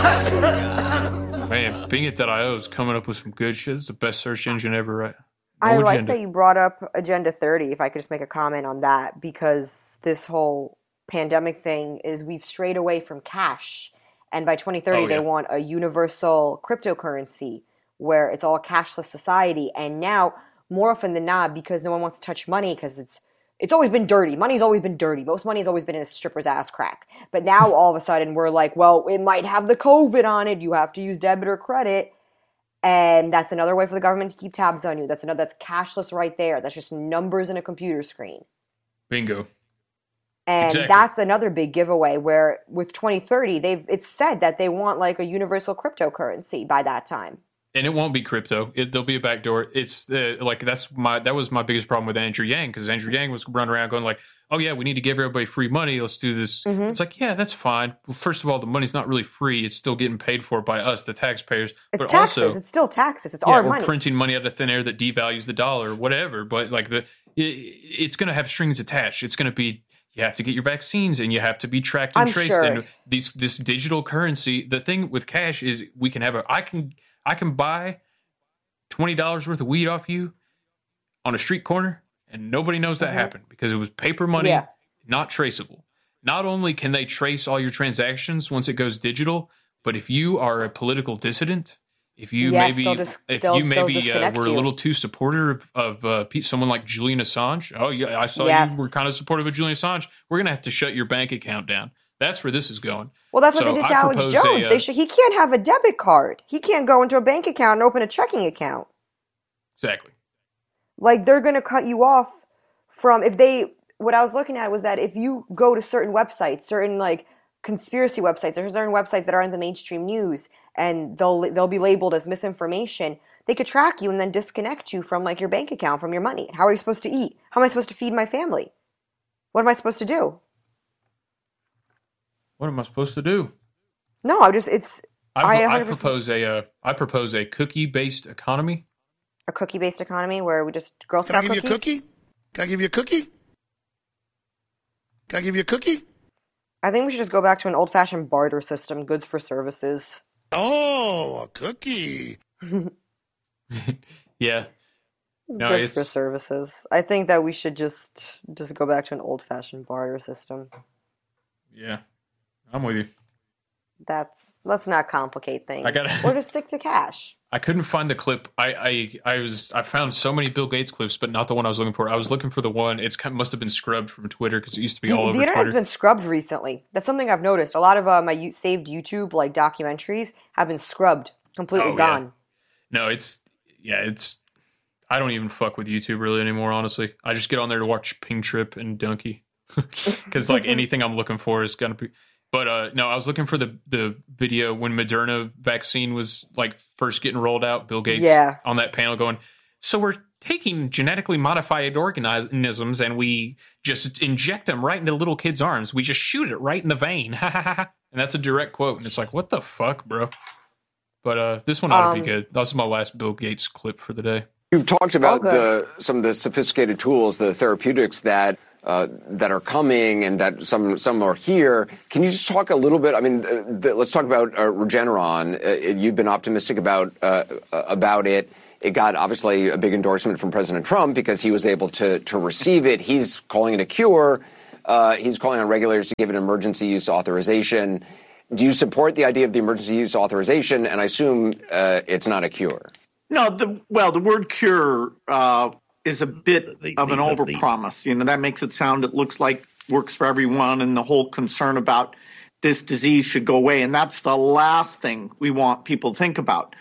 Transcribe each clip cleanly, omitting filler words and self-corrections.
Man, Bingit.io is coming up with some good shit. It's the best search engine ever, right? I No like agenda. that you brought up Agenda 30, if I could just make a comment on that, because this whole pandemic thing is we've strayed away from cash. And by 2030, Oh, they yeah. want a universal cryptocurrency where it's all a cashless society. And now, more often than not, because no one wants to touch money because it's always been dirty. Money's always been dirty. Most money's always been in a stripper's ass crack. But now all of a sudden we're like, well, it might have the COVID on it. You have to use debit or credit. And that's another way for the government to keep tabs on you. That's cashless right there. That's just numbers in a computer screen. Bingo. And Exactly. that's another big giveaway where with 2030, it's said that they want like a universal cryptocurrency by that time. And it won't be crypto. There'll be a backdoor. It's like that was my biggest problem with Andrew Yang, because Andrew Yang was running around going like, "Oh yeah, we need to give everybody free money. Let's do this." It's like, yeah, that's fine. Well, first of all, the money's not really free. It's still getting paid for by us, the taxpayers. It's but taxes. Also, It's still taxes. It's yeah, our we're money. printing money out of thin air that devalues the dollar, whatever. But like it's going to have strings attached. It's going to be, you have to get your vaccines and you have to be tracked and I'm traced. sure. And this digital currency. The thing with cash is we can have I can buy $20 worth of weed off you on a street corner, and nobody knows that happened because it was paper money, Yeah. not traceable. Not only can they trace all your transactions once it goes digital, but if you are a political dissident, if you Yes, maybe they'll disconnect were a you. little too supportive of someone like Julian Assange, oh yeah, I saw Yes. you were kind of supportive of Julian Assange. We're gonna have to shut your bank account down. That's where this is going. Well, that's what So they did to I Alex propose Jones. He can't have a debit card. He can't go into a bank account and open a checking account. exactly. Like, they're going to cut you off from what I was looking at was that if you go to certain websites, certain like conspiracy websites, there's certain websites that are in the mainstream news and they'll be labeled as misinformation. They could track you and then disconnect you from like your bank account, from your money. How are you supposed to eat? How am I supposed to feed my family? What am I supposed to do? What am I supposed to do? No, I 100% propose a cookie-based economy. a cookie-based economy where we just Girl Can I Scout give you a cookies. cookie? Can I give you a cookie? Can I give you a cookie? I think we should just go back to an old-fashioned barter system, goods for services. Oh, a cookie. Yeah. No, Goods for services. I think that we should just go back to an old-fashioned barter system. Yeah. I'm with you. Let's not complicate things. I Or just stick to cash. I couldn't find the clip. I found so many Bill Gates clips, but not the one I was looking for. I was looking for the one. Must have been scrubbed from Twitter because it used to be all over The internet's Twitter. been scrubbed recently. That's something I've noticed. A lot of my saved YouTube like documentaries have been scrubbed, completely Oh, yeah. gone. No, it's. I don't even fuck with YouTube really anymore. Honestly, I just get on there to watch Ping Trip and Donkey because like anything I'm looking for is gonna be. But no, I was looking for the video when Moderna vaccine was like first getting rolled out. Bill Gates on that panel going, so we're taking genetically modified organisms and we just inject them right into little kids' arms. We just shoot it right in the vein. And that's a direct quote. And it's like, what the fuck, bro? But this one ought to be good. That's my last Bill Gates clip for the day. You've talked about some of the sophisticated tools, the therapeutics that are coming and that some are here. Can you just talk a little bit? I mean, let's talk about Regeneron. You've been optimistic about it. It got obviously a big endorsement from President Trump because he was able to receive it. He's calling it a cure. He's calling on regulators to give it emergency use authorization. Do you support the idea of the emergency use authorization? And I assume it's not a cure. No, the word cure is a bit of an overpromise. You know, that makes it sound, it looks like works for everyone, and the whole concern about this disease should go away. And that's the last thing we want people to think about.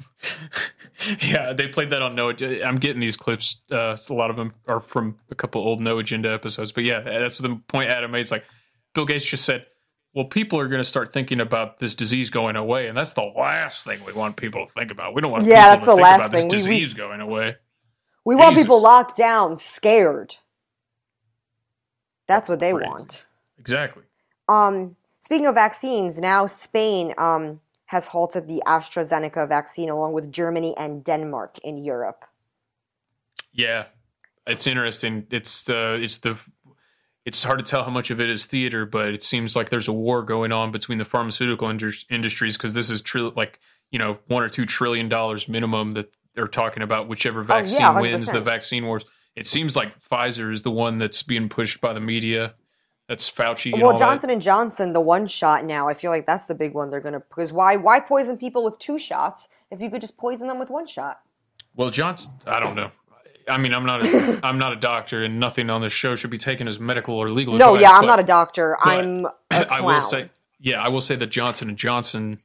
Yeah, they played that on No Agenda. I'm getting these clips. A lot of them are from a couple old No Agenda episodes. But yeah, that's the point Adam made. It's like Bill Gates just said, well, people are going to start thinking about this disease going away, and that's the last thing we want people to think about. We don't want people that's to the think last about this thing. disease going away. We want people locked down, scared. That's what they Right. want. Exactly. Speaking of vaccines, now Spain has halted the AstraZeneca vaccine along with Germany and Denmark in Europe. Yeah, it's interesting. It's it's hard to tell how much of it is theater, but it seems like there's a war going on between the pharmaceutical industries because this is like, $1 or $2 trillion minimum that they're talking about, whichever vaccine wins the vaccine wars. It seems like Pfizer is the one that's being pushed by the media. That's Fauci. And well, Johnson & Johnson, the one shot now, I feel like that's the big one they're going to, because why poison people with 2 shots if you could just poison them with 1 shot? Well, Johnson, I don't know. I mean, I'm not a doctor, and nothing on this show should be taken as medical or legal advice. No, yeah, I'm not a doctor. I'm a clown. I will say that Johnson & Johnson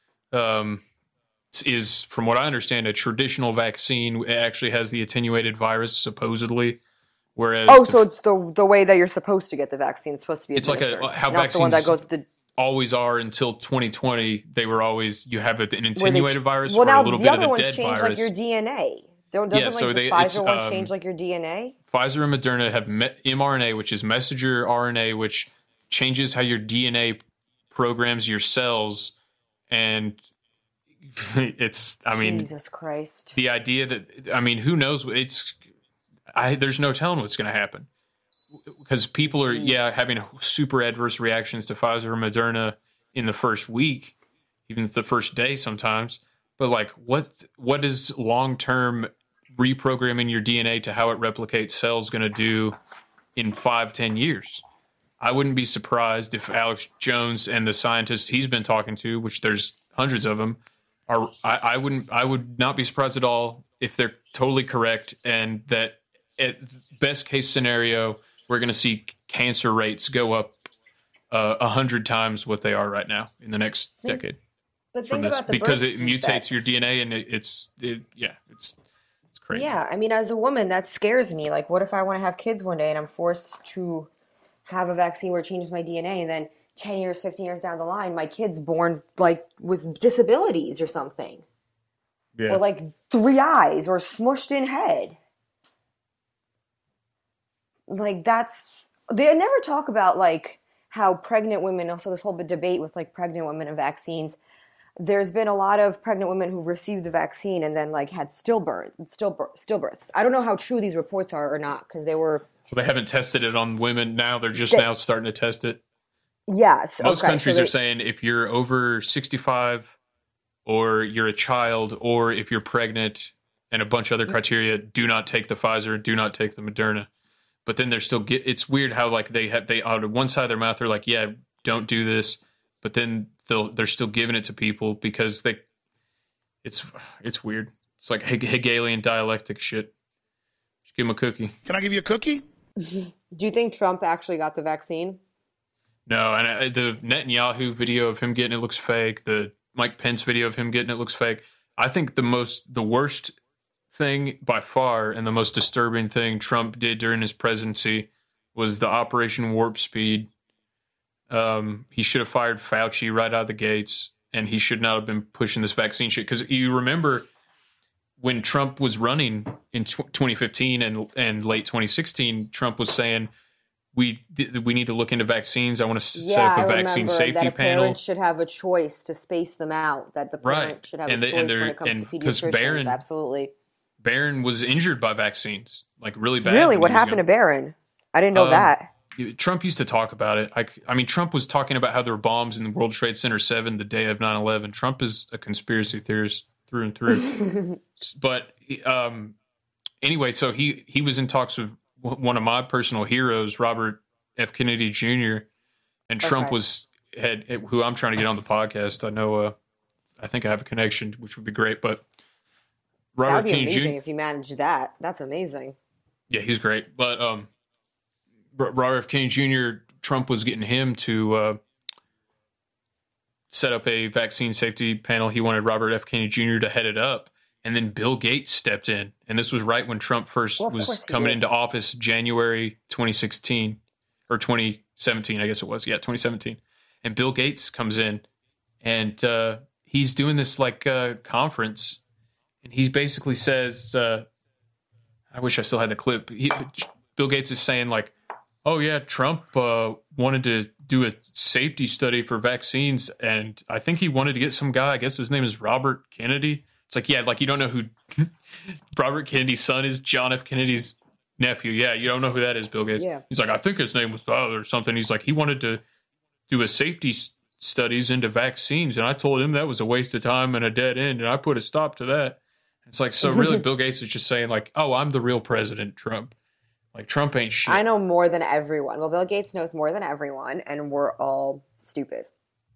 is, from what I understand, a traditional vaccine. It actually has the attenuated virus, supposedly. Whereas so it's the way that you're supposed to get the vaccine. It's supposed to be it's like how not vaccines the one that goes to always are until 2020. They were always, you have an attenuated virus or now a little the bit other of the ones dead change virus. like your DNA. Doesn't the Pfizer one change like your DNA? Pfizer and Moderna have mRNA, which is messenger RNA, which changes how your DNA programs your cells. And Jesus Christ. The idea that, who knows? There's no telling what's going to happen. Because people are, having super adverse reactions to Pfizer or Moderna in the first week, even the first day sometimes. But like, what is long-term reprogramming your DNA to how it replicates cells going to do in 5-10 years? I wouldn't be surprised if Alex Jones and the scientists he's been talking to, which there's hundreds of them, I would not be surprised at all if they're totally correct, and that at best case scenario, we're going to see cancer rates go up 100 times what they are right now in the next decade. But think about the because birth it mutates defects. your DNA, and it's crazy. Yeah, as a woman, that scares me. Like, what if I want to have kids one day and I'm forced to have a vaccine where it changes my DNA, and then 10 years, 15 years down the line, my kid's born like with disabilities or something, or like 3 eyes or smushed in head. Like they never talk about like how pregnant women. Also, this whole debate with like pregnant women and vaccines. There's been a lot of pregnant women who received the vaccine and then like had stillbirths. I don't know how true these reports are or not because they were. Well, they haven't tested it on women now. They're just now starting to test it. Yes. Most countries are saying if you're over 65 or you're a child or if you're pregnant and a bunch of other criteria, do not take the Pfizer, do not take the Moderna. But then they're still it's weird how like they out of one side of their mouth, they're like, yeah, don't do this. But then they're still giving it to people because it's weird. It's like Hegelian dialectic shit. Just give them a cookie. Can I give you a cookie? Do you think Trump actually got the vaccine? No, and the Netanyahu video of him getting it looks fake. The Mike Pence video of him getting it looks fake. I think the worst thing by far and the most disturbing thing Trump did during his presidency was the Operation Warp Speed. He should have fired Fauci right out of the gates, and he should not have been pushing this vaccine shit. Because you remember when Trump was running in 2015 and late 2016, Trump was saying, we need to look into vaccines. I want to set up a vaccine safety panel. Parents should have a choice to space them out. That the parent should have a choice when it comes to pediatricians. Absolutely. Barron was injured by vaccines, like really bad. Really? What happened to Barron? I didn't know that. Trump used to talk about it. I mean, Trump was talking about how there were bombs in the World Trade Center 7 the day of 9/11. Trump is a conspiracy theorist through and through. But anyway, so he was in talks with one of my personal heroes, Robert F. Kennedy Jr., and Trump who I'm trying to get on the podcast. I know, I think I have a connection, which would be great. But Robert That'd be Kennedy amazing Jr. if you managed that. That's amazing. Yeah, he's great. But Robert F. Kennedy Jr., Trump was getting him to set up a vaccine safety panel. He wanted Robert F. Kennedy Jr. to head it up. And then Bill Gates stepped in. And this was right when Trump first was coming into office, January 2016 or 2017, I guess it was. Yeah, 2017. And Bill Gates comes in and he's doing this like conference. And he basically says, I wish I still had the clip. Bill Gates is saying like, oh yeah, Trump wanted to do a safety study for vaccines. And I think he wanted to get some guy, I guess his name is Robert Kennedy. It's like, yeah, like you don't know who Robert Kennedy's son is, John F. Kennedy's nephew. Yeah, you don't know who that is, Bill Gates. Yeah. He's like, I think his name was or something. He's like, he wanted to do a safety studies into vaccines, and I told him that was a waste of time and a dead end, and I put a stop to that. It's like, so really, Bill Gates is just saying like, oh, I'm the real president, Trump. Like, Trump ain't shit. I know more than everyone. Well, Bill Gates knows more than everyone, and we're all stupid.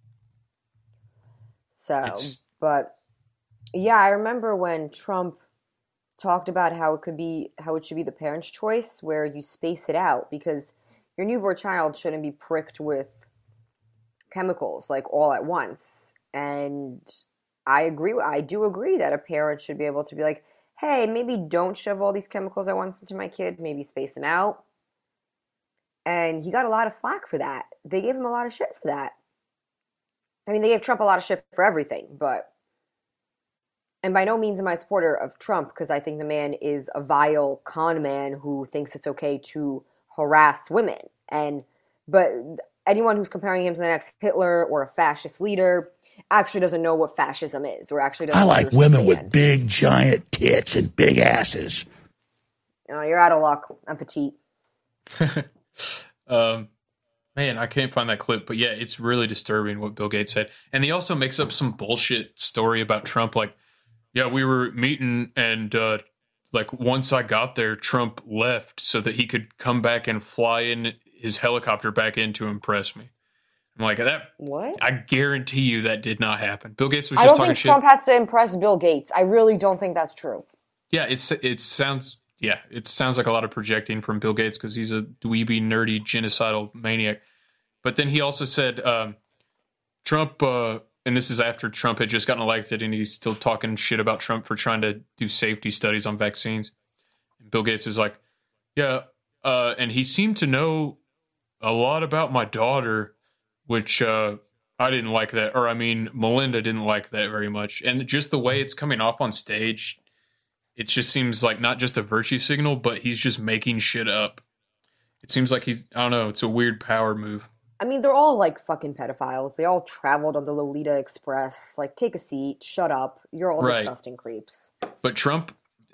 So, but yeah, I remember when Trump talked about how it should be the parents' choice, where you space it out, because your newborn child shouldn't be pricked with chemicals like all at once. And I do agree that a parent should be able to be like, hey, maybe don't shove all these chemicals at once into my kid, maybe space them out. And he got a lot of flack for that. They gave him a lot of shit for that. I mean, they gave Trump a lot of shit for everything, but, and by no means am I a supporter of Trump, because I think the man is a vile con man who thinks it's okay to harass women. But anyone who's comparing him to the next Hitler or a fascist leader actually doesn't know what fascism is, or actually doesn't like understand. women with big, giant tits and big asses. Oh, you're out of luck. I'm petite. Man, I can't find that clip, but yeah, it's really disturbing what Bill Gates said. And he also makes up some bullshit story about Trump. Like, yeah, we were meeting and, like, once I got there, Trump left so that he could come back and fly in his helicopter back in to impress me. I'm like, that. What? I guarantee you that did not happen. Bill Gates was I just don't talking think shit. Trump has to impress Bill Gates. I really don't think that's true. Yeah, it sounds like a lot of projecting from Bill Gates because he's a dweeby, nerdy, genocidal maniac. But then he also said Trump, and this is after Trump had just gotten elected, and he's still talking shit about Trump for trying to do safety studies on vaccines. And Bill Gates is like, yeah, and he seemed to know a lot about my daughter, which I didn't like that. Or, I mean, Melinda didn't like that very much. And just the way it's coming off on stage, it just seems like not just a virtue signal, but he's just making shit up. It seems like I don't know, it's a weird power move. I mean, they're all like fucking pedophiles. They all traveled on the Lolita Express. Like, take a seat, shut up. You're all disgusting creeps. But Trump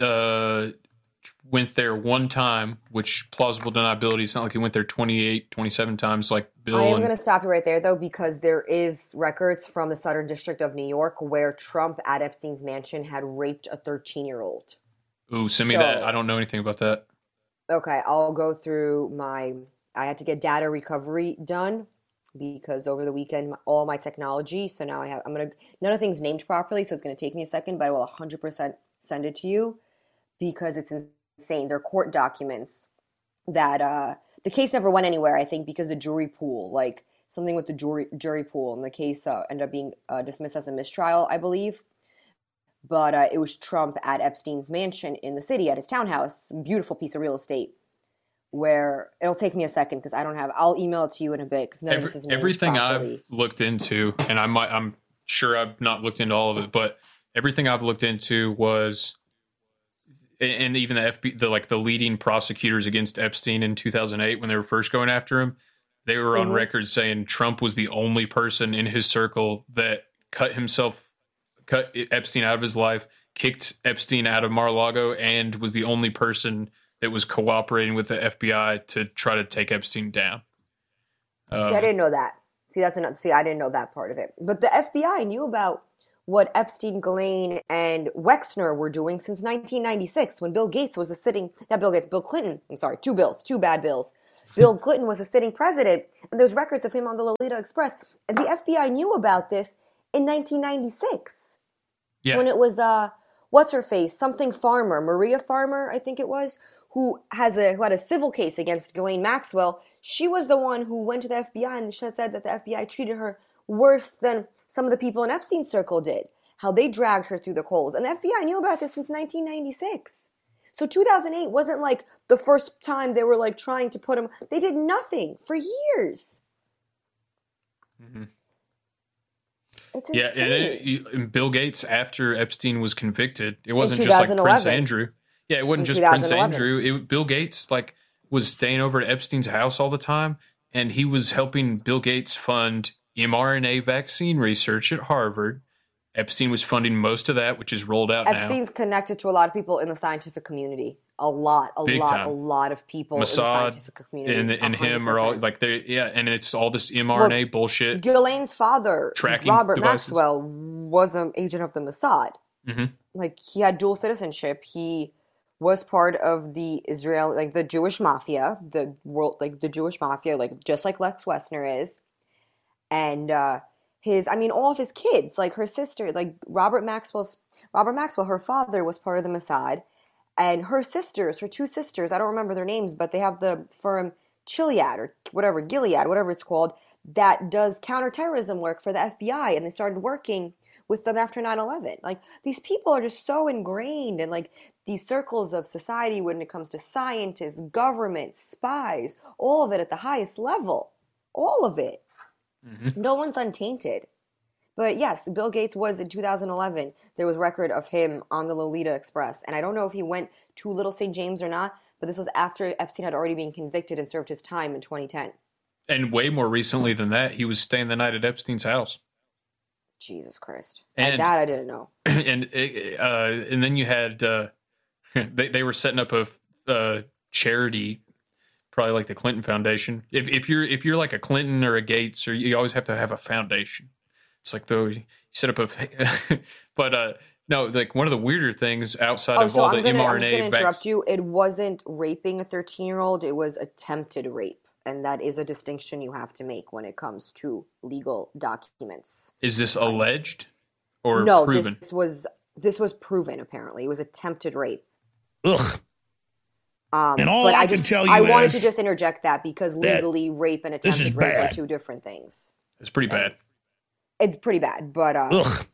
went there one time, which plausible deniability. It's not like he went there 28, 27 times like Bill. I am going to stop you right there, though, because there is records from the Southern District of New York where Trump at Epstein's mansion had raped a 13-year-old. Ooh, send me that. I don't know anything about that. Okay, I'll go through I had to get data recovery done because over the weekend, all my technology, so now none of things named properly, so it's going to take me a second, but I will 100% send it to you because it's insane. They're court documents that the case never went anywhere, I think, because the jury pool, like something with the jury pool, and the case ended up being dismissed as a mistrial, I believe. But it was Trump at Epstein's mansion in the city at his townhouse, beautiful piece of real estate. Where it'll take me a second because I'll email it to you in a bit because none of this is named everything properly. I've looked into, and I'm sure I've not looked into all of it, but everything I've looked into was, and even the leading prosecutors against Epstein in 2008 when they were first going after him, they were on record saying Trump was the only person in his circle that cut Epstein out of his life, kicked Epstein out of Mar-a-Lago, and was the only person that was cooperating with the FBI to try to take Epstein down. See, I didn't know that. I didn't know that part of it. But the FBI knew about what Epstein, Ghislaine, and Wexner were doing since 1996 when Bill Gates was Bill Clinton. I'm sorry, two bad bills. Bill Clinton was a sitting president, and there's records of him on the Lolita Express. And the FBI knew about this in 1996. Yeah. When it was, what's her face? Something Farmer, Maria Farmer, I think it was, who had a civil case against Ghislaine Maxwell. She was the one who went to the FBI and said that the FBI treated her worse than some of the people in Epstein's circle did. How they dragged her through the coals. And the FBI knew about this since 1996. So 2008 wasn't like the first time they were like trying to put him. They did nothing for years. Mm-hmm. It's insane. And Bill Gates, after Epstein was convicted, it wasn't just like Prince Andrew. Yeah, it wasn't just Prince Andrew. Bill Gates was staying over at Epstein's house all the time, and he was helping Bill Gates fund mRNA vaccine research at Harvard. Epstein was funding most of that, which is rolled out now. Epstein's connected to a lot of people in the scientific community. A lot Big time. a lot of people in the Mossad scientific community. and him are all 100%. like they and it's all this mRNA bullshit. Ghislaine's father, Tracking Robert devices. Maxwell, was an agent of the Mossad. Mm-hmm. Like he had dual citizenship. He was part of the Israel, like the Jewish mafia, the world, like the Jewish mafia, like just like Lex Wessner is. And all of his kids, like her sister, like Robert Maxwell, her father was part of the Mossad. And her sisters, her two sisters, I don't remember their names, but they have the firm Gilead or whatever, Gilead, whatever it's called, that does counterterrorism work for the FBI. And they started working with them after 9/11. Like, these people are just so ingrained in, like, these circles of society when it comes to scientists, government, spies, all of it at the highest level. All of it. Mm-hmm. No one's untainted. But yes, Bill Gates was in 2011. There was record of him on the Lolita Express. And I don't know if he went to Little St. James or not, but this was after Epstein had already been convicted and served his time in 2010. And way more recently than that, he was staying the night at Epstein's house. Jesus Christ. And that I didn't know. And then you had they were setting up a charity, probably like the Clinton Foundation. If you're like a Clinton or a Gates, or you always have to have a foundation. It's like you set up but no, like one of the weirder things outside of all the mRNA. I'm just going to interrupt you. It wasn't raping a 13-year-old. It was attempted rape. And that is a distinction you have to make when it comes to legal documents. Is this alleged or no, proven? This was proven, apparently. It was attempted rape. Ugh. And all I can tell you I wanted to just interject that because legally rape and this is attempted rape bad. are two different things. It's pretty bad. It's pretty bad, but Ugh.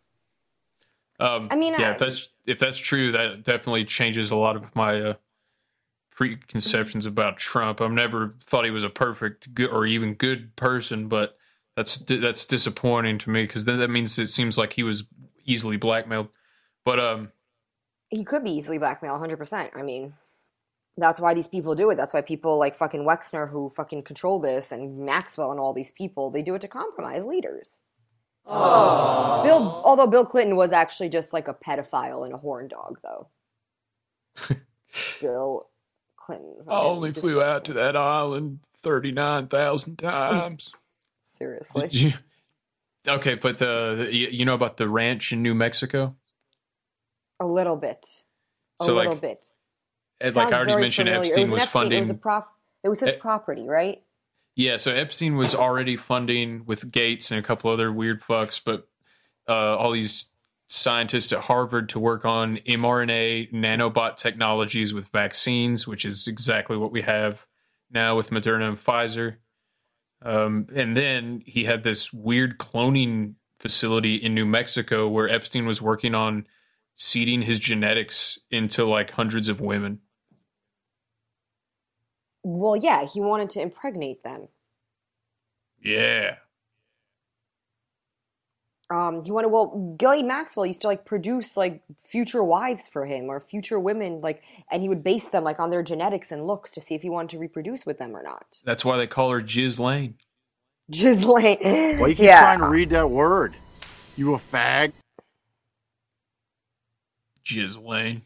If that's true, that definitely changes a lot of my preconceptions about Trump. I've never thought he was a perfect good or even good person, but that's disappointing to me because then that means it seems like he was easily blackmailed. But he could be easily blackmailed 100%. I mean, that's why these people do it. That's why people like fucking Wexner, who fucking control this, and Maxwell and all these people, they do it to compromise leaders. Although Bill Clinton was actually just like a pedophile and a horn dog, though. Bill Clinton. I only flew out to that island 39,000 times. Seriously. Okay, but you know about the ranch in New Mexico? A little bit. So, little bit. Like I already mentioned, familiar. Epstein was funding. It was his property, right? Yeah, so Epstein was already funding with Gates and a couple other weird fucks, but all these scientists at Harvard to work on mRNA nanobot technologies with vaccines, which is exactly what we have now with Moderna and Pfizer. And then he had this weird cloning facility in New Mexico where Epstein was working on seeding his genetics into like hundreds of women. Well, yeah, he wanted to impregnate them. Yeah. Ghislaine Maxwell used to like produce like future wives for him or future women, like, and he would base them like on their genetics and looks to see if he wanted to reproduce with them or not. That's why they call her Ghislaine. Ghislaine. Why you keep trying to read that word? You a fag? Ghislaine.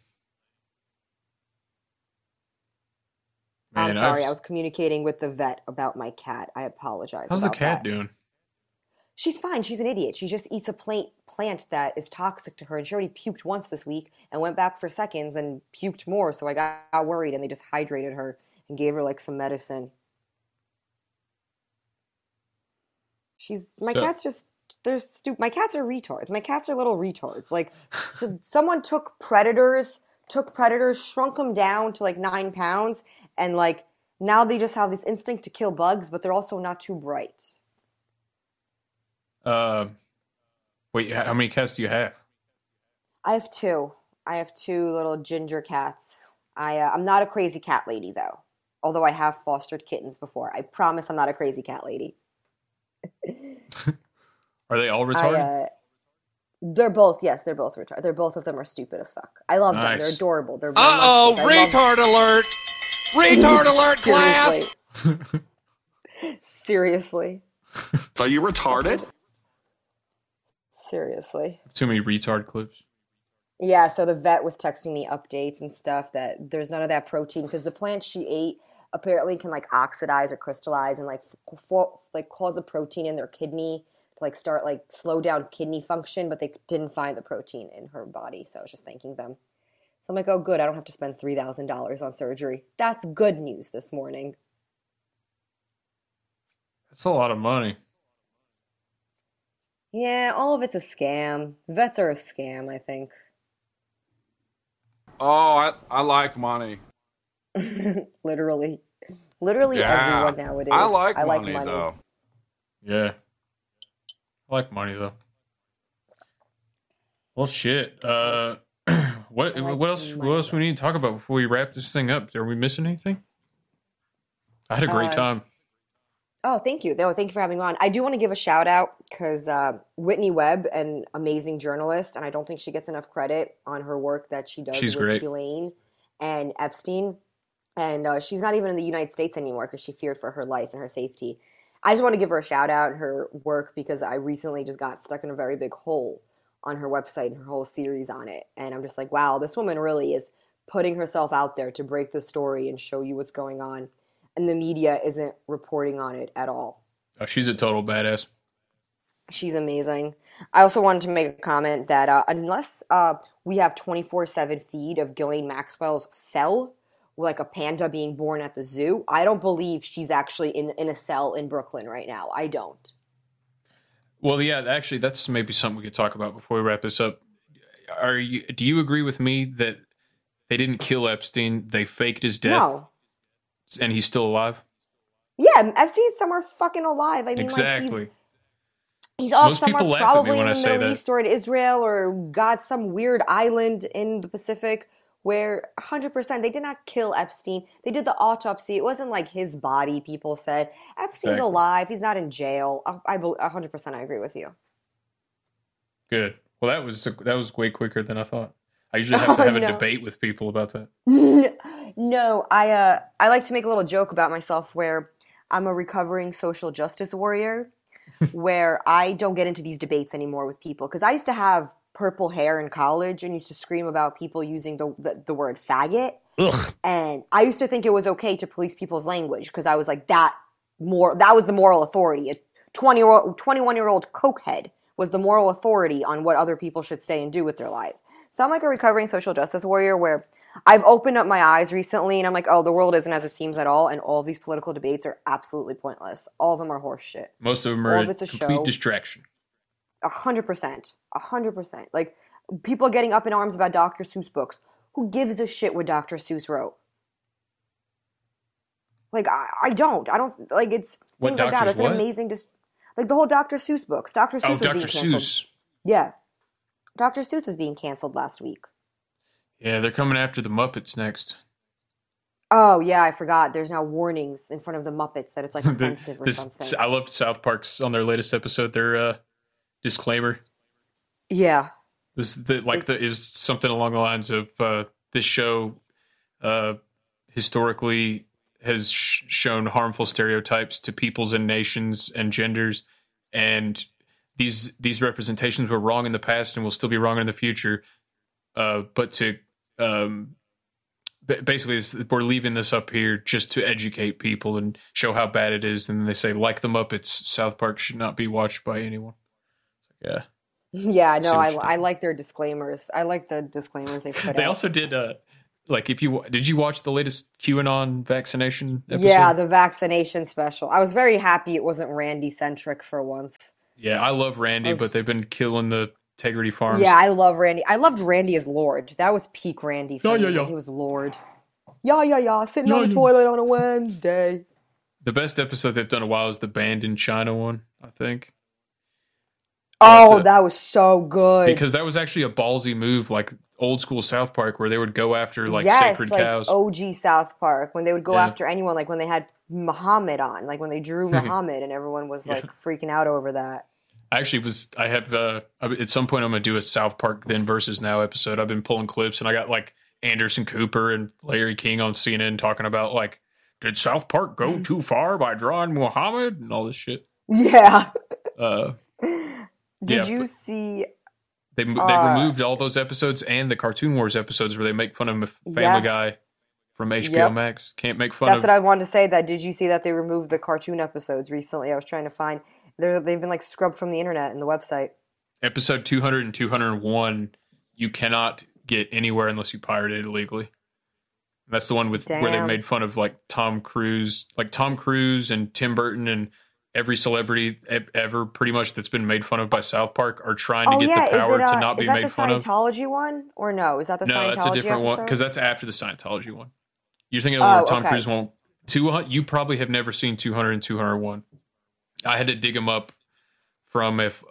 I'm sorry, I was communicating with the vet about my cat. I apologize. How's the cat that. doing? She's fine. She's an idiot. She just eats a plant that is toxic to her, and she already puked once this week and went back for seconds and puked more, so I got worried, and they just hydrated her and gave her, like, some medicine. Cats just, they're stupid. My cats are retards. My cats are little retards. Like, so someone took predators, shrunk them down to, like, 9 pounds, and, like, now they just have this instinct to kill bugs, but they're also not too bright. Wait, how many cats do you have? I have 2. I have 2 little ginger cats. I'm not a crazy cat lady, though. Although I have fostered kittens before. I promise I'm not a crazy cat lady. Are they all retarded? They're both retarded. Both of them are stupid as fuck. I love them. They're adorable. They're retard alert! Retard alert, class! Seriously. So you retarded? Seriously. Too many retard clips. Yeah, so the vet was texting me updates and stuff that there's none of that protein because the plants she ate apparently can like oxidize or crystallize and like cause a protein in their kidney to like start like slow down kidney function, but they didn't find the protein in her body, so I was just thanking them. So I'm like, oh good, I don't have to spend $3,000 on surgery. That's good news this morning. That's a lot of money. Yeah, all of it's a scam. Vets are a scam, I think. Oh, I like money. Literally Yeah. everyone nowadays. I like money, though. Yeah. I like money, though. Well, shit. What else we need to talk about before we wrap this thing up? Are we missing anything? I had a great time. Oh, thank you. No, thank you for having me on. I do want to give a shout out because Whitney Webb, an amazing journalist, and I don't think she gets enough credit on her work that she does with great. Ghislaine and Epstein. And she's not even in the United States anymore because she feared for her life and her safety. I just want to give her a shout out in her work because I recently just got stuck in a very big hole on her website and her whole series on it. And I'm just like, wow, this woman really is putting herself out there to break the story and show you what's going on. And the media isn't reporting on it at all. Oh, she's a total badass. She's amazing. I also wanted to make a comment that unless we have 24/7 feed of Ghislaine Maxwell's cell, like a panda being born at the zoo, I don't believe she's actually in a cell in Brooklyn right now. I don't. Well, yeah, actually, that's maybe something we could talk about before we wrap this up. Do you agree with me that they didn't kill Epstein? They faked his death? No. And he's still alive? Yeah, Epstein's somewhere fucking alive. I mean, exactly. Like he's off Most somewhere probably in the Middle East or in Israel or got some weird island in the Pacific where 100% they did not kill Epstein. They did the autopsy. It wasn't like his body, people said. Epstein's alive. He's not in jail. 100% I agree with you. Good. Well, that was way quicker than I thought. I usually have to have a debate with people about that. No, I like to make a little joke about myself where I'm a recovering social justice warrior where I don't get into these debates anymore with people. Because I used to have purple hair in college and used to scream about people using the word faggot. Ugh. And I used to think it was okay to police people's language because I was like, that was the moral authority. A 21-year-old cokehead was the moral authority on what other people should say and do with their lives. So I'm like a recovering social justice warrior where I've opened up my eyes recently and I'm like, oh, the world isn't as it seems at all. And all of these political debates are absolutely pointless. All of them are horse shit. Most of them are a complete distraction. 100%. 100%. Like, people getting up in arms about Dr. Seuss books. Who gives a shit what Dr. Seuss wrote? Like, I don't. Like, it's things like that. It's an amazing... like, the whole Dr. Seuss books. Dr. Seuss was being canceled. Seuss. Yeah. Dr. Seuss was being canceled last week. Yeah, they're coming after the Muppets next. Oh, yeah, I forgot. There's now warnings in front of the Muppets that it's, like, offensive or something. I loved South Park's, on their latest episode, their disclaimer. Yeah. Is something along the lines of this show historically has shown harmful stereotypes to peoples and nations and genders, and these representations were wrong in the past and will still be wrong in the future. But to basically, we're leaving this up here just to educate people and show how bad it is. And they say, like the Muppets, South Park should not be watched by anyone. Yeah. Yeah, no, I like their disclaimers. I like the disclaimers they put out. They also did, did you watch the latest QAnon vaccination episode? Yeah, the vaccination special. I was very happy it wasn't Randy-centric for once. Yeah, I love Randy, but they've been killing the Integrity Farms. Yeah, I love Randy. I loved Randy as Lord. That was peak Randy for me. Yeah. He was Lord. Sitting on the toilet on a Wednesday. The best episode they've done in a while is the Banned in China one, I think. Oh, that was so good. Because that was actually a ballsy move, like old school South Park, where they would go after sacred cows. OG South Park, when they would go after anyone, like when they had Muhammad on, like when they drew Muhammad, and everyone was like freaking out over that. At some point I'm going to do a South Park then versus now episode. I've been pulling clips, and I got like Anderson Cooper and Larry King on CNN talking about like, did South Park go too far by drawing Muhammad and all this shit? Yeah. Did you see They removed all those episodes and the Cartoon Wars episodes where they make fun of Family Guy from HBO Max. Can't make fun of... That's what I wanted to say. That did you see that they removed the cartoon episodes recently? I was trying to find... They've been like scrubbed from the internet and the website. Episode 200 and 201, you cannot get anywhere unless you pirate it illegally. That's the one with where they made fun of like Tom Cruise and Tim Burton and every celebrity ever pretty much that's been made fun of by South Park are trying to get the power to not be made fun of. Is that the Scientology one? Or no? Is that the Scientology No, that's a different episode? one because that's after the Scientology one. You're thinking of where Tom Cruise won't... You probably have never seen 200 and 201. I had to dig them up from if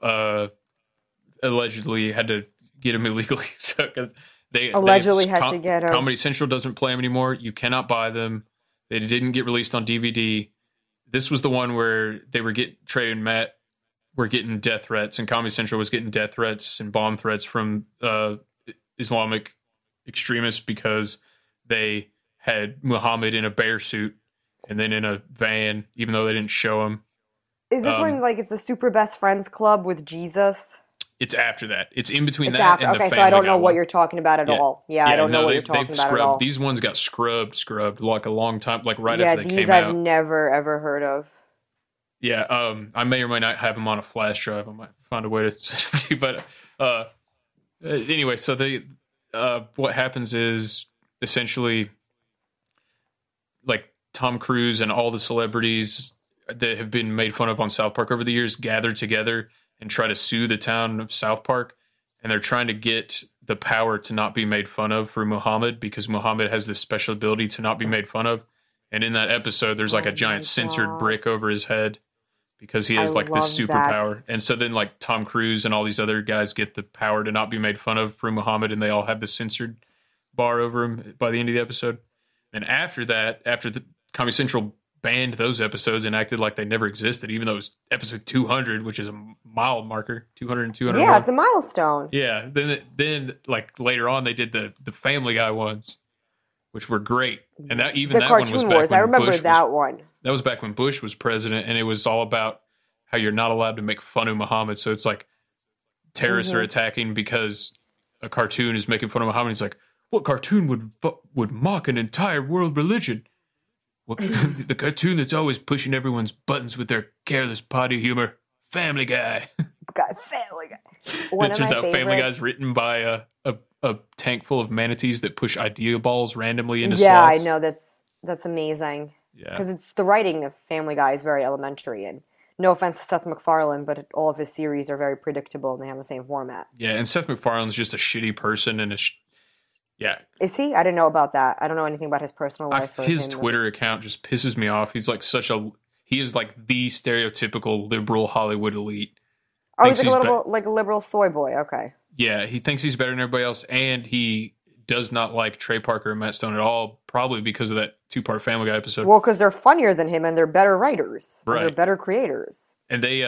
allegedly had to get them illegally. So, cause they allegedly had to get them. Comedy Central doesn't play them anymore. You cannot buy them. They didn't get released on DVD. This was the one where they were Trey and Matt were getting death threats, and Comedy Central was getting death threats and bomb threats from Islamic extremists because they had Muhammad in a bear suit and then in a van, even though they didn't show him. Is this when like it's the Super Best Friends Club with Jesus? It's after that. It's in between that and the Family Guy. So I don't know what you're talking about at all. Yeah, I don't know what you're talking about at all. These ones got scrubbed like a long time, like right after they came out. Yeah, these I've never ever heard of. Yeah, I may or may not have them on a flash drive. I might find a way to send them to you. But anyway, so what happens is essentially like Tom Cruise and all the celebrities that have been made fun of on South Park over the years gather together and try to sue the town of South Park, and they're trying to get the power to not be made fun of for Muhammad because Muhammad has this special ability to not be made fun of. And in that episode, there's like a giant censored brick over his head because he has like this superpower. And so then like Tom Cruise and all these other guys get the power to not be made fun of for Muhammad, and they all have the censored bar over him by the end of the episode. And after that, after the Comedy Central banned those episodes and acted like they never existed, even though it was episode 200, which is a mile marker, 200 and 200. Yeah, it's a milestone. Yeah. Then like later on, they did the Family Guy ones, which were great. And that one was back when I remember that one. That was back when Bush was president, and it was all about how you're not allowed to make fun of Muhammad. So it's like terrorists are attacking because a cartoon is making fun of Muhammad. He's like, what cartoon would mock an entire world religion? Well, the cartoon that's always pushing everyone's buttons with their careless potty humor, Family Guy. Family Guy. It turns out Family Guy's written by a tank full of manatees that push idea balls randomly into slots. Yeah, I know. That's amazing. Yeah. Because it's the writing of Family Guy is very elementary, and no offense to Seth MacFarlane, but all of his series are very predictable and they have the same format. Yeah, and Seth MacFarlane's just a shitty person and yeah. Is he? I didn't know about that. I don't know anything about his personal life. His Twitter account just pisses me off. He's like he is like the stereotypical liberal Hollywood elite. Oh, he's like a liberal soy boy. Okay. Yeah, he thinks he's better than everybody else, and he does not like Trey Parker and Matt Stone at all, probably because of that 2-part Family Guy episode. Well, because they're funnier than him and they're better writers. Right. They're better creators. And they,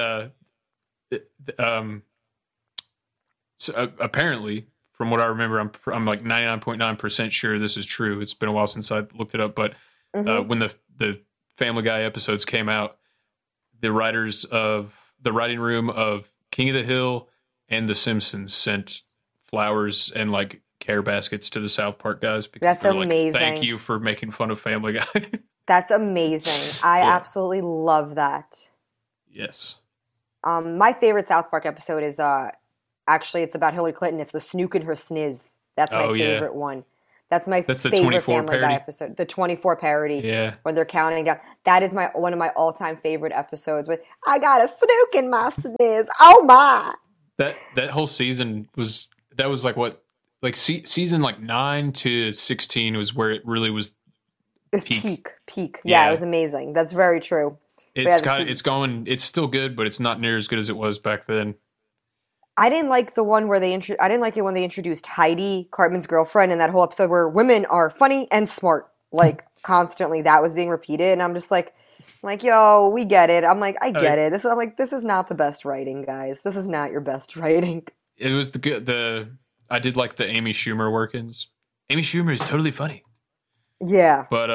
so apparently, from what I remember, I'm like 99.9% sure this is true. It's been a while since I looked it up, but when the Family Guy episodes came out, the writers of the writing room of King of the Hill and The Simpsons sent flowers and like care baskets to the South Park guys because they're amazing. Like, thank you for making fun of Family Guy. That's amazing. I absolutely love that. Yes. My favorite South Park episode is actually it's about Hillary Clinton. It's the Snook and her sniz. That's my favorite one. That's my favorite Family Guy episode. The 24 parody. Yeah. When they're counting down. That is one of my all-time favorite episodes with I got a Snook in my sniz. Oh my. That whole season was like what? Like season like 9 to 16 was where it really was peak. Yeah, it was amazing. That's very true. It's still good, but it's not near as good as it was back then. I didn't like the one where I didn't like it when they introduced Heidi, Cartman's girlfriend, in that whole episode where women are funny and smart. Like constantly that was being repeated, and I'm just like, yo, we get it. I'm like, I get it. This is not the best writing, guys. This is not your best writing. It was I did like the Amy Schumer work-ins. Amy Schumer is totally funny. Yeah. But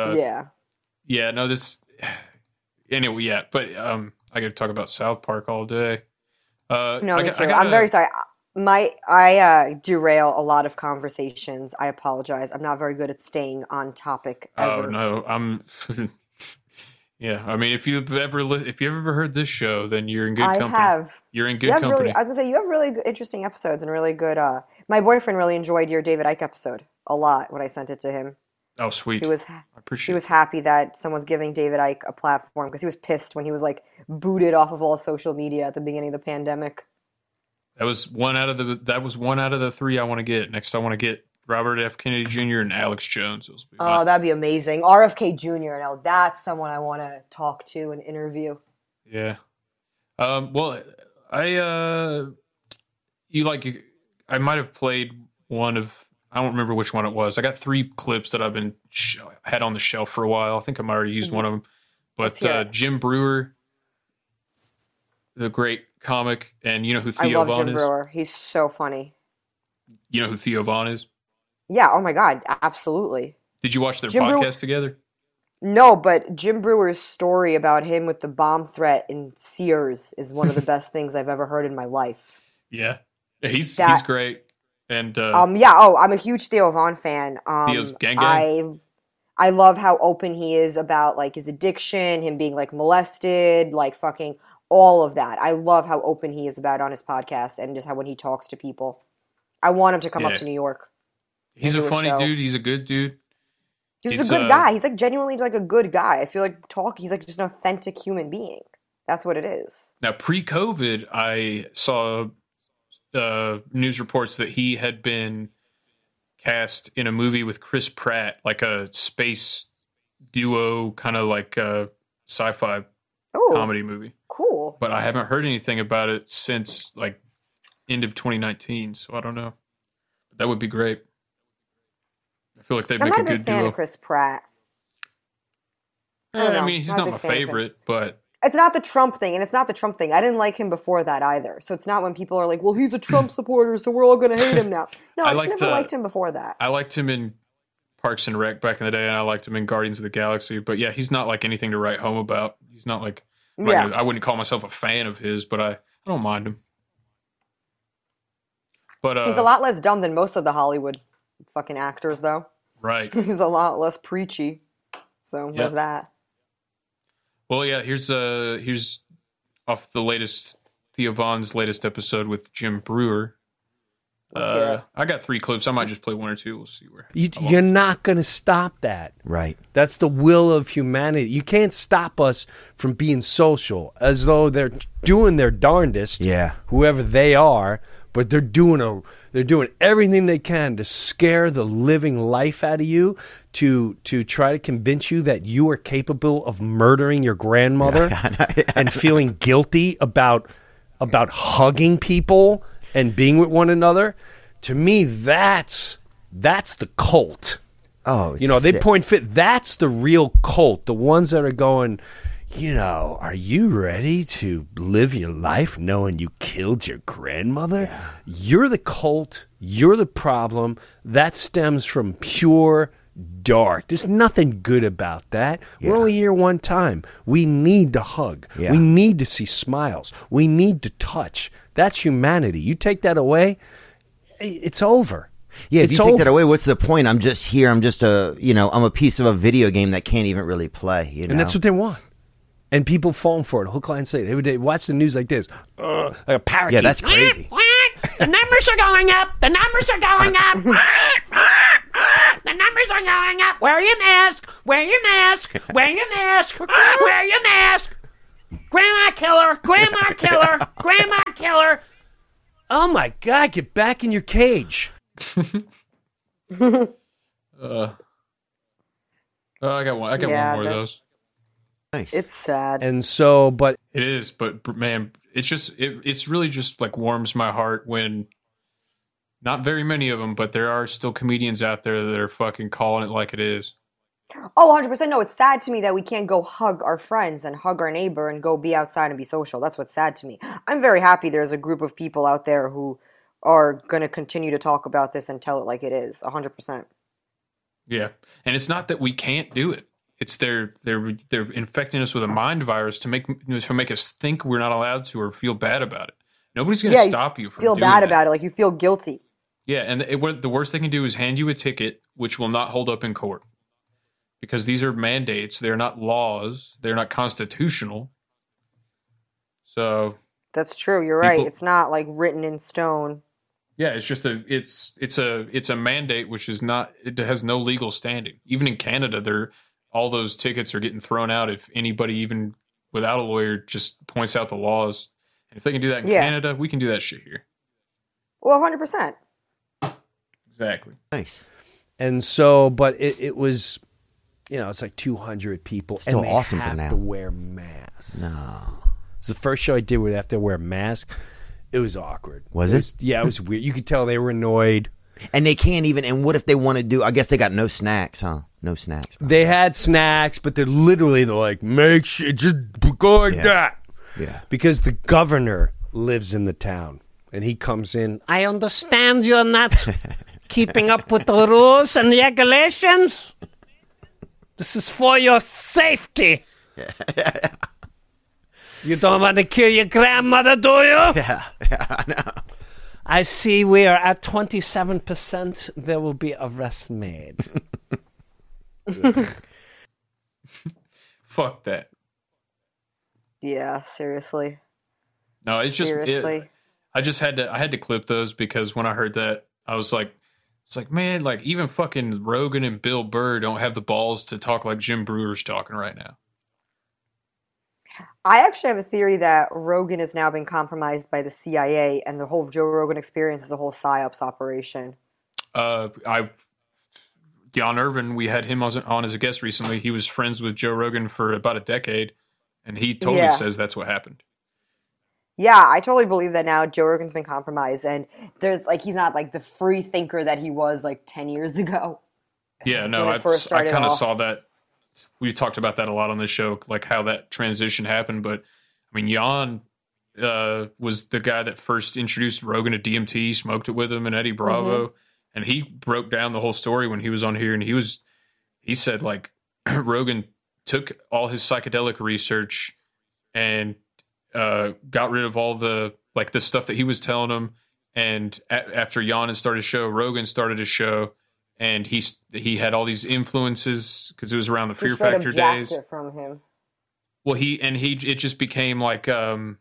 anyway, but I got to talk about South Park all day. No, me too. I'm very sorry. I derail a lot of conversations. I apologize. I'm not very good at staying on topic ever. Oh no, I'm. Yeah, I mean, if you've ever heard this show, then you're in good company. I have. You're in good company. Really, I was gonna say you have really good, interesting episodes and really good. My boyfriend really enjoyed your David Icke episode a lot when I sent it to him. Oh, sweet. I appreciate. He was happy that someone's giving David Icke a platform because he was pissed when he was like booted off of all social media at the beginning of the pandemic. That was one out of the three I want to get. Next, I want to get Robert F. Kennedy Jr. and Alex Jones. That'd be amazing. RFK Jr. Now that's someone I want to talk to and interview. Yeah. Well, I might have played one of. I don't remember which one it was. I got 3 clips that I've been had on the shelf for a while. I think I might have already used one of them. But Jim Breuer, the great comic, and you know who Theo Von is? I love Jim Breuer. He's so funny. You know who Theo Von is? Yeah, oh my God, absolutely. Did you watch their podcast together? No, but Jim Brewer's story about him with the bomb threat in Sears is one of the best things I've ever heard in my life. Yeah, he's great. And I'm a huge Theo Von fan. Theo's gang. I love how open he is about like his addiction, him being like molested, like fucking all of that. I love how open he is about it on his podcast and just how when he talks to people. I want him to come up to New York. He's a funny dude. He's a good dude. He's a good guy. He's like genuinely like a good guy. I feel like he's like just an authentic human being. That's what it is. Now, pre-COVID, I saw news reports that he had been cast in a movie with Chris Pratt, like a space duo, kind of like a sci-fi comedy movie. Cool. But I haven't heard anything about it since like end of 2019, so I don't know. That would be great. I feel like they'd make a good duo. I'm not a fan of Chris Pratt. I mean, he's not my favorite, but... It's not the Trump thing, and it's not the Trump thing. I didn't like him before that either. So it's not when people are like, well, he's a Trump supporter, so we're all going to hate him now. No, I just never liked him before that. I liked him in Parks and Rec back in the day, and I liked him in Guardians of the Galaxy. But yeah, he's not like anything to write home about. He's not like... I wouldn't call myself a fan of his, but I don't mind him. But he's a lot less dumb than most of the Hollywood fucking actors, though. Right. He's a lot less preachy. So there's that. Well, yeah, here's off the latest Theo Von's latest episode with Jim Breuer. I got 3 clips. I might just play 1 or 2. We'll see where. You're not going to stop that. Right. That's the will of humanity. You can't stop us from being social, as though they're doing their darndest. Yeah. Whoever they are, but they're doing everything they can to scare the living life out of you, to try to convince you that you are capable of murdering your grandmother and feeling guilty about hugging people and being with one another. To me, that's the cult. Oh, they point fit. That's the real cult. The ones that are going, are you ready to live your life knowing you killed your grandmother? Yeah. You're the cult. You're the problem. That stems from pure dark. There's nothing good about that. Yeah. We're only here one time. We need to hug. Yeah. We need to see smiles. We need to touch. That's humanity. You take that away, it's over. Yeah, if you take that away, what's the point? I'm just here. I'm just I'm a piece of a video game that can't even really play. And that's what they want. And people falling for it, hook, line, sinker. They watch the news like this, like a parakeet. Yeah, that's crazy. The numbers are going up. The numbers are going up. The numbers are going up. Wear your mask. Wear your mask. Wear your mask. Wear your mask. Grandma killer. Grandma killer. Grandma killer. Oh my God! Get back in your cage. I got one. I got one more of those. Nice. It's sad. And so, but it is, but man, it's really just like warms my heart when not very many of them, but there are still comedians out there that are fucking calling it like it is. Oh, 100%. No, it's sad to me that we can't go hug our friends and hug our neighbor and go be outside and be social. That's what's sad to me. I'm very happy there's a group of people out there who are going to continue to talk about this and tell it like it is. 100%. Yeah. And it's not that we can't do it. It's they're infecting us with a mind virus to make us think we're not allowed to or feel bad about it. Nobody's going to stop you from feel doing bad that. about it. Like you feel guilty. Yeah, and the worst they can do is hand you a ticket, which will not hold up in court. Because these are mandates. They're not laws. They're not constitutional. So that's true. You're right. It's not like written in stone. Yeah, it's just it's a mandate which is not, it has no legal standing. Even in Canada, all those tickets are getting thrown out if anybody even without a lawyer just points out the laws. And if they can do that in Canada, we can do that shit here. Well, 100%. Exactly. Nice. And so, but it was, it's like 200 people. Still and they awesome have for now. to wear masks. No. It's the first show I did where they have to wear a mask. It was awkward. Was it? Yeah, it was weird. You could tell they were annoyed. And they can't even, and what if they want to do, I guess they got no snacks, huh? No snacks. Probably. They had snacks, but they're like, make sure, just go like that. Yeah. Because the governor lives in the town, and he comes in. I understand you're not keeping up with the rules and regulations. This is for your safety. You don't want to kill your grandmother, do you? Yeah, I know. I see we are at 27%. There will be arrest made. Fuck that. Yeah, seriously. No, it's just seriously. I had to clip those because when I heard that, I was like, it's like, man, like even fucking Rogan and Bill Burr don't have the balls to talk like Jim Brewer's talking right now. I actually have a theory that Rogan has now been compromised by the CIA, and the whole Joe Rogan experience is a whole psyops operation. Jan Irvin, we had him on as a guest recently. He was friends with Joe Rogan for about a decade, and he totally says that's what happened. Yeah, I totally believe that now. Joe Rogan's been compromised, and he's not like the free thinker that he was like 10 years ago. Yeah, no, I kind of saw that. We talked about that a lot on this show, like how that transition happened. But I mean, Jan was the guy that first introduced Rogan to DMT, smoked it with him and Eddie Bravo, and he broke down the whole story when he was on here. And he said like Rogan took all his psychedelic research and got rid of all the stuff that he was telling him. And after Jan had started a show, Rogan started a show. And he had all these influences because it was around the Fear Factor days. It from him. Well, it just became like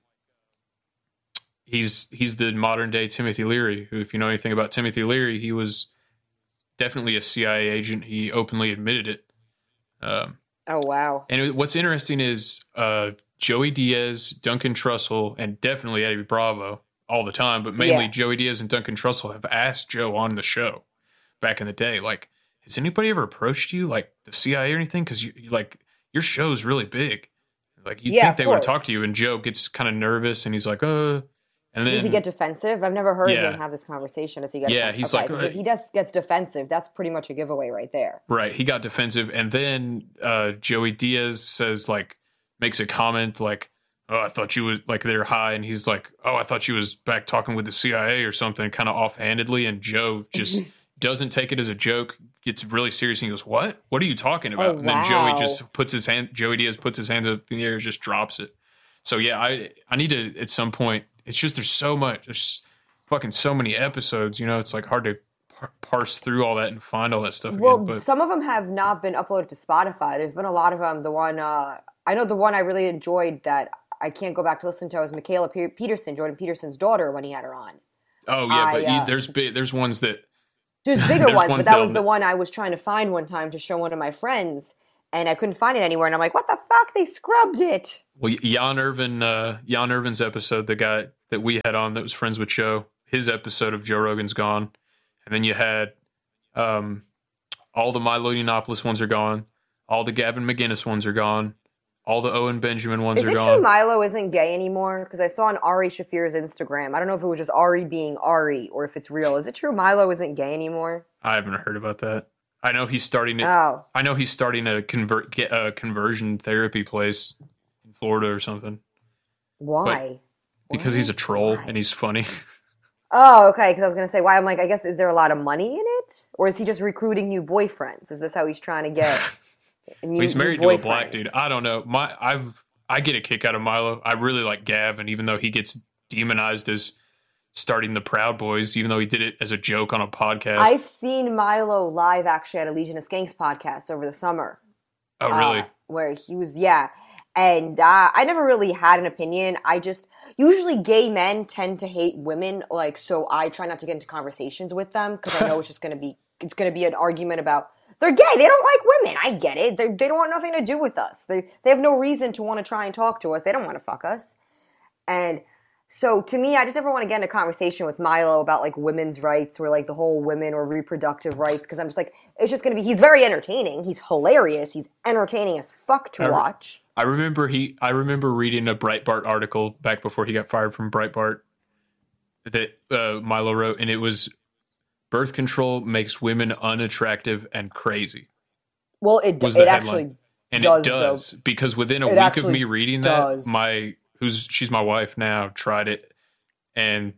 he's the modern day Timothy Leary. Who, if you know anything about Timothy Leary, he was definitely a CIA agent. He openly admitted it. Oh wow! And what's interesting is Joey Diaz, Duncan Trussell, and definitely Eddie Bravo all the time, but mainly Joey Diaz and Duncan Trussell have asked Joe on the show. Back in the day, like, has anybody ever approached you, like the CIA or anything? Because your show's really big. Like, you think they would talk to you, and Joe gets kind of nervous, and he's like, and then does he get defensive? I've never heard him have this conversation. Does he get defensive? He's like, if he gets defensive, that's pretty much a giveaway right there. Right, he got defensive, and then Joey Diaz says makes a comment like, "Oh, I thought you was like they're high," and he's like, "Oh, I thought you was back talking with the CIA or something," kind of offhandedly, and Joe just. Doesn't take it as a joke, gets really serious, and he goes, "What? What are you talking about?" Oh, and then Joey Diaz puts his hand up in the air and just drops it. So yeah, I need to at some point. It's just there's fucking so many episodes. It's like hard to parse through all that and find all that stuff. Well, but some of them have not been uploaded to Spotify. There's been a lot of them. The one I know, the one I really enjoyed that I can't go back to listen to was Michaela Peterson, Jordan Peterson's daughter, when he had her on. Oh yeah, but there's ones that. There's bigger ones, but that was the one I was trying to find one time to show one of my friends, and I couldn't find it anywhere. And I'm like, what the fuck? They scrubbed it. Well, Jan Irvin's episode, the guy that we had on that was friends with Joe, his episode of Joe Rogan's gone. And then you had all the Milo Yiannopoulos ones are gone. All the Gavin McInnes ones are gone. All the Owen Benjamin ones are gone. Is it true Milo isn't gay anymore? Because I saw on Ari Shafir's Instagram. I don't know if it was just Ari being Ari or if it's real. Is it true Milo isn't gay anymore? I haven't heard about that. I know he's starting a conversion therapy place in Florida or something. Why? Because he's a troll and he's funny. Oh, okay. Because I was going to say, why? I'm like, I guess, is there a lot of money in it? Or is he just recruiting new boyfriends? Is this how he's trying to get... He's married to a black dude. I don't know. I get a kick out of Milo. I really like Gavin, even though he gets demonized as starting the Proud Boys, even though he did it as a joke on a podcast. I've seen Milo live actually at a Legion of Skanks podcast over the summer. Oh, really? Where he was, And I never really had an opinion. Usually gay men tend to hate women, like, so I try not to get into conversations with them because I know it's going to be an argument about, they're gay, they don't like women. I get it. They don't want nothing to do with us. They have no reason to want to try and talk to us. They don't want to fuck us. And so to me, I just never want to get in a conversation with Milo about like women's rights or like the whole women or reproductive rights because I'm just like, it's just going to be, he's very entertaining. He's hilarious. He's entertaining as fuck to watch. I remember reading a Breitbart article back before he got fired from Breitbart that Milo wrote, and it was birth control makes women unattractive and crazy. Well, it actually and does, it does though. Because within a week of me reading that, she's my wife now, tried it, and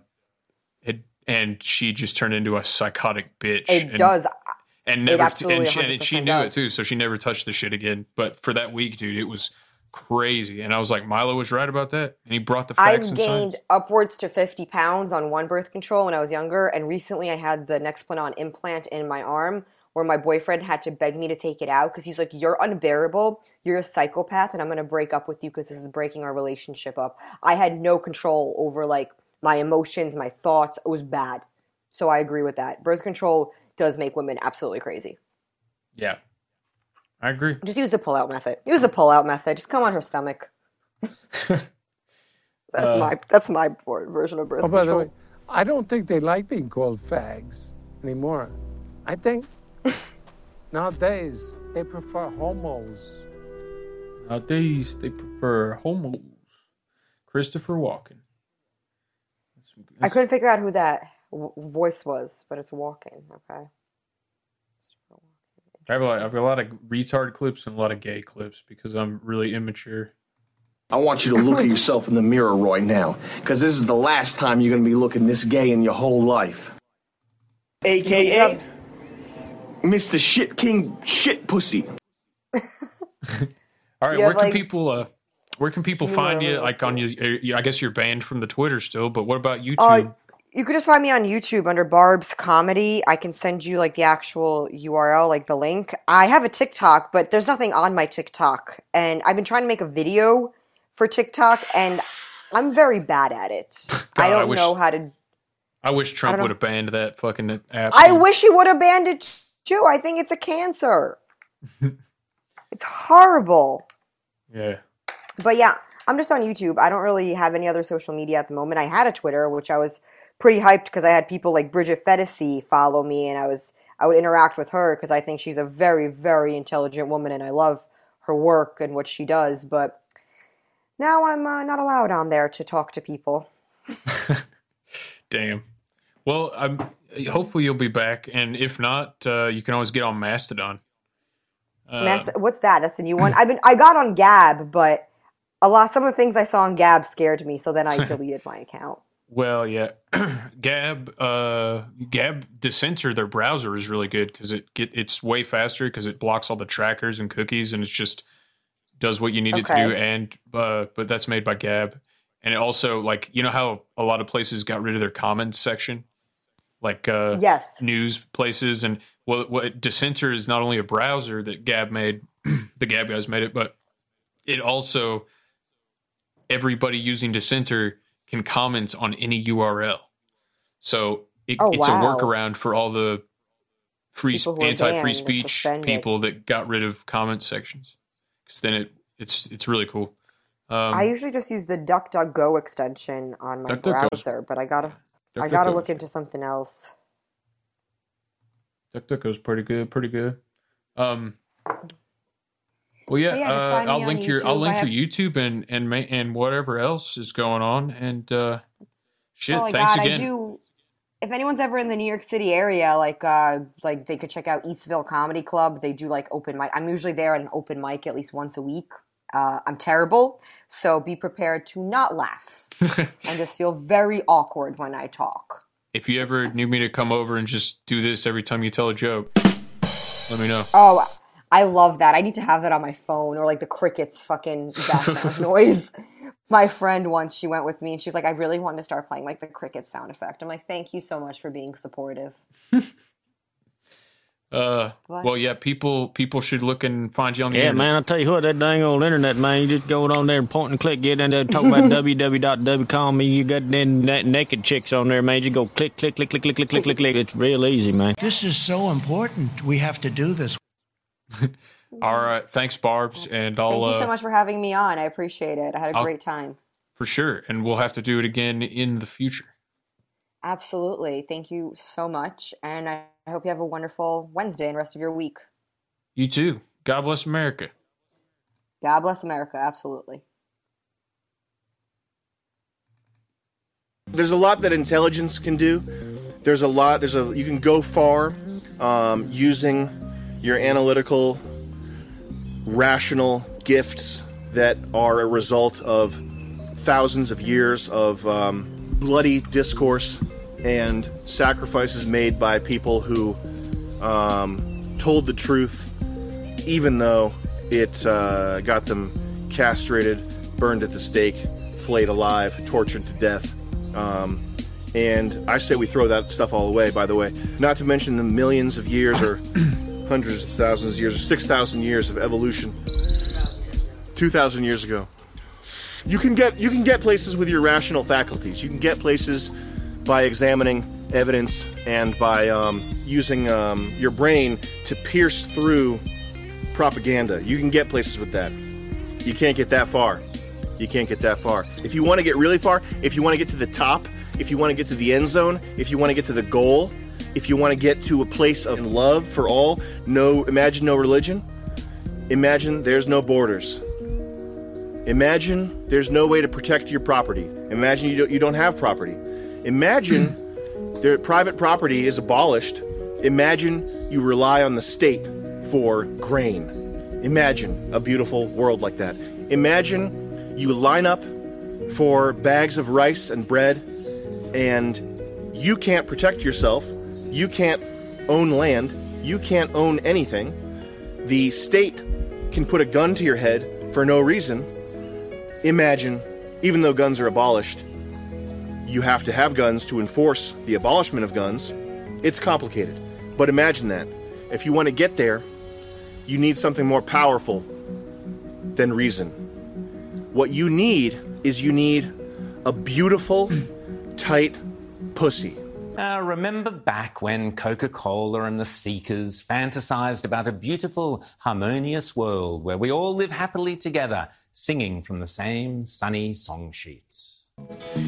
she just turned into a psychotic bitch. It does. And never, and she knew it too, so she never touched the shit again. But for that week, dude, it was crazy. And I was like, Milo was right about that. And he brought the facts and science. I've gained upwards to 50 pounds on one birth control when I was younger. And recently I had the Nexplanon implant in my arm where my boyfriend had to beg me to take it out because he's like, you're unbearable. You're a psychopath and I'm going to break up with you because this is breaking our relationship up. I had no control over like my emotions, my thoughts. It was bad. So I agree with that. Birth control does make women absolutely crazy. Yeah. I agree. Just use the pull-out method. Use the pull-out method. Just come on her stomach. That's my version of birth control. By the way, I don't think they like being called fags anymore. I think nowadays they prefer homos. Nowadays they prefer homos. Christopher Walken. I couldn't figure out who that voice was, but it's Walken. Okay. I have a lot of retard clips and a lot of gay clips because I'm really immature. I want you to look at yourself in the mirror right now, because this is the last time you're going to be looking this gay in your whole life. AKA Mr. Shit King Shit Pussy. All right, where can people find you? Like on your, I guess you're banned from the Twitter still, but what about YouTube? You could just find me on YouTube under Barb's Comedy. I can send you like the actual URL, like the link. I have a TikTok, but there's nothing on my TikTok. And I've been trying to make a video for TikTok, and I'm very bad at it. God, I don't know how to... I wish Trump would have banned that fucking app. I wish he would have banned it too. I think it's a cancer. It's horrible. Yeah. But yeah, I'm just on YouTube. I don't really have any other social media at the moment. I had a Twitter, which I was pretty hyped because I had people like Bridget Fetisi follow me, and I would interact with her because I think she's a very, very intelligent woman, and I love her work and what she does. But now I'm not allowed on there to talk to people. Damn. Well, hopefully you'll be back, and if not, you can always get on Mastodon. What's that? That's a new one. I got on Gab, but some of the things I saw on Gab scared me, so then I deleted my account. Well, yeah, Gab Dissenter, their browser is really good because it's way faster because it blocks all the trackers and cookies, and it's just does what you need it to do. And but that's made by Gab, and it also, like, you know how a lot of places got rid of their comments section, like yes, news places, and what Dissenter is not only a browser that Gab made, the Gab guys made it, but it also everybody using Dissenter can comment on any URL. So it's a workaround for all the anti-free speech people that got rid of comment sections. Because then it's really cool. I usually just use the DuckDuckGo extension on my browser, but I gotta look into something else. DuckDuckGo's pretty good. Well, yeah, I'll link your YouTube and whatever else is going on, and shit. Thanks again. If anyone's ever in the New York City area, like they could check out Eastville Comedy Club. They do like open mic. I'm usually there at an open mic at least once a week. I'm terrible, so be prepared to not laugh and just feel very awkward when I talk. If you ever need me to come over and just do this every time you tell a joke, let me know. Oh, I love that. I need to have that on my phone, or like the crickets fucking background noise. My friend once, she went with me and she was like, I really wanted to start playing like the cricket sound effect. I'm like, thank you so much for being supportive. Well, yeah, people should look and find you on the internet. internet. Man, I'll tell you what, that dang old internet, man, you just go on there and point and click, get in there, talk about www.com, and you got them naked chicks on there, man. You go click, click, click, click, click, click, click, click, click. It's real easy, man. This is so important. We have to do this. All right. Thanks, Barbs. And Thank you so much for having me on. I appreciate it. I had a great time. For sure. And we'll have to do it again in the future. Absolutely. Thank you so much. And I hope you have a wonderful Wednesday and rest of your week. You too. God bless America. God bless America. Absolutely. There's a lot that intelligence can do. You can go far using your analytical, rational gifts that are a result of thousands of years of bloody discourse and sacrifices made by people who told the truth, even though it got them castrated, burned at the stake, flayed alive, tortured to death. And I say we throw that stuff all away, by the way. Not to mention the millions of years or hundreds of thousands of years or 6,000 years of evolution 2,000 years ago. You can get places with your rational faculties. You can get places by examining evidence and by using your brain to pierce through propaganda. You can get places with that. You can't get that far. You can't get that far. If you want to get really far, if you want to get to the top, if you want to get to the end zone, if you want to get to the goal, if you want to get to a place of love for all, imagine no religion. Imagine there's no borders. Imagine there's no way to protect your property. Imagine you don't have property. Imagine private property is abolished. Imagine you rely on the state for grain. Imagine a beautiful world like that. Imagine you line up for bags of rice and bread and you can't protect yourself. You can't own land. You can't own anything. The state can put a gun to your head for no reason. Imagine, even though guns are abolished, you have to have guns to enforce the abolishment of guns. It's complicated. But imagine that. If you want to get there, you need something more powerful than reason. What you need is a beautiful, tight pussy. Remember back when Coca-Cola and the Seekers fantasized about a beautiful, harmonious world where we all live happily together, singing from the same sunny song sheets.